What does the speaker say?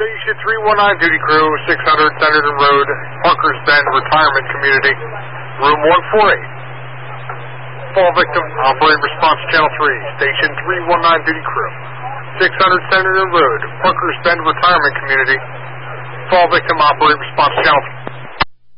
Station 319 duty crew, 600 Centerton Road, Parkers Bend Retirement Community, room 148. Fall victim, operating response channel 3, Station 319 duty crew, 600 Centerton Road, Parkers Bend Retirement Community. Fall victim, operating response channel 3.